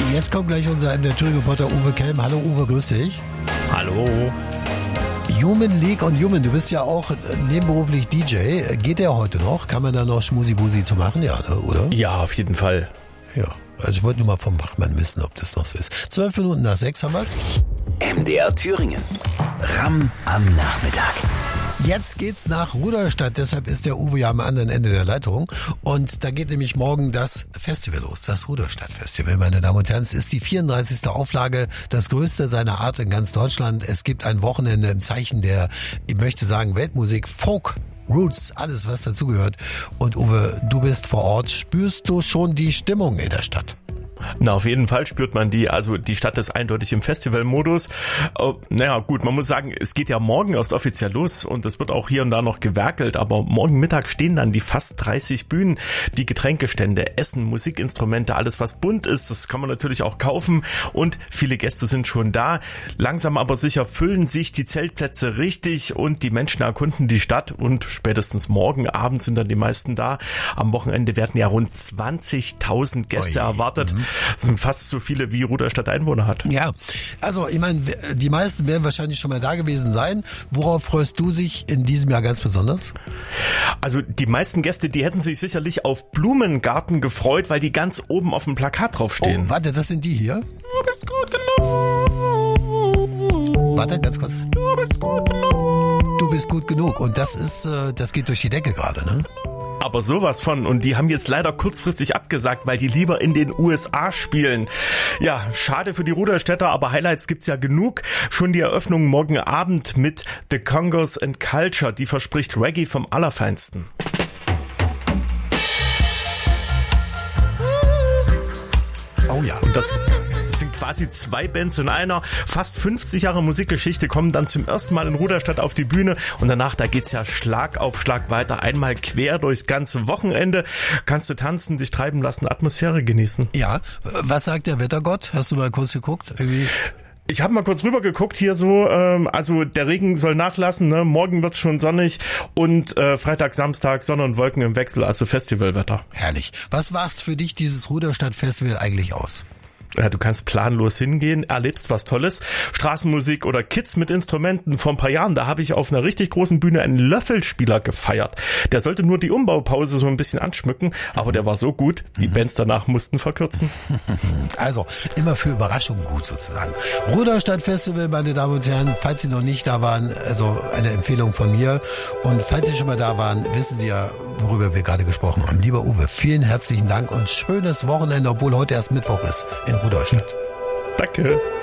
Jetzt kommt gleich unser MDR Thüringen-Reporter Uwe Kelm. Hallo Uwe, grüß dich. Hallo. Human League und Human, du bist ja auch nebenberuflich DJ. Geht der heute noch? Kann man da noch Schmusi-Busi zu machen? Ja, oder? Ja, auf jeden Fall. Ja, also ich wollte nur mal vom Wachmann wissen, ob das noch so ist. 12 Minuten nach 6 haben wir's. MDR Thüringen. Ram am Nachmittag. Jetzt geht's nach Rudolstadt, deshalb ist der Uwe ja am anderen Ende der Leitung. Und da geht nämlich morgen das Festival los, das Rudolstadt-Festival, meine Damen und Herren. Es ist die 34. Auflage, das größte seiner Art in ganz Deutschland. Es gibt ein Wochenende im Zeichen der, ich möchte sagen, Weltmusik, Folk, Roots, alles was dazugehört. Und Uwe, du bist vor Ort, spürst du schon die Stimmung in der Stadt? Na, auf jeden Fall spürt man die. Also die Stadt ist eindeutig im Festivalmodus. Naja, gut, man muss sagen, es geht ja morgen erst offiziell los und es wird auch hier und da noch gewerkelt. Aber morgen Mittag stehen dann die fast 30 Bühnen, die Getränkestände, Essen, Musikinstrumente, alles was bunt ist, das kann man natürlich auch kaufen. Und viele Gäste sind schon da. Langsam aber sicher füllen sich die Zeltplätze richtig und die Menschen erkunden die Stadt. Und spätestens morgen Abend sind dann die meisten da. Am Wochenende werden ja rund 20.000 Gäste erwartet. Das sind fast so viele, wie Rudolstadt Einwohner hat. Ja, also ich meine, die meisten werden wahrscheinlich schon mal da gewesen sein. Worauf freust du dich in diesem Jahr ganz besonders? Also die meisten Gäste, die hätten sich sicherlich auf Blumengarten gefreut, weil die ganz oben auf dem Plakat draufstehen. Oh, warte, das sind die hier? Du bist gut genug. Warte, ganz kurz. Du bist gut genug. Du bist gut genug. Und das ist, das geht durch die Decke gerade, ne? Aber sowas von. Und die haben jetzt leider kurzfristig abgesagt, weil die lieber in den USA spielen. Ja, schade für die Rudolstädter, aber Highlights gibt's ja genug. Schon die Eröffnung morgen Abend mit The Congos and Culture, die verspricht Reggae vom Allerfeinsten. Oh ja. Und das sind quasi zwei Bands in einer. Fast 50 Jahre Musikgeschichte kommen dann zum ersten Mal in Rudolstadt auf die Bühne und danach, da geht's ja Schlag auf Schlag weiter. Einmal quer durchs ganze Wochenende. Kannst du tanzen, dich treiben lassen, Atmosphäre genießen. Ja, was sagt der Wettergott? Hast du mal kurz geguckt? Ich habe mal kurz rüber geguckt hier so, also der Regen soll nachlassen, ne? Morgen wird's schon sonnig und Freitag, Samstag Sonne und Wolken im Wechsel, also Festivalwetter. Herrlich. Was macht für dich dieses Rudolstadt-Festival eigentlich aus? Ja, du kannst planlos hingehen, erlebst was Tolles. Straßenmusik oder Kids mit Instrumenten. Vor ein paar Jahren, da habe ich auf einer richtig großen Bühne einen Löffelspieler gefeiert. Der sollte nur die Umbaupause so ein bisschen anschmücken, aber der war so gut, die Bands danach mussten verkürzen. Also, immer für Überraschungen gut sozusagen. Rudolstadt Festival, meine Damen und Herren, falls Sie noch nicht da waren, also eine Empfehlung von mir. Und falls Sie schon mal da waren, wissen Sie ja, worüber wir gerade gesprochen haben. Lieber Uwe, vielen herzlichen Dank und schönes Wochenende, obwohl heute erst Mittwoch ist in Rudolstadt. Danke.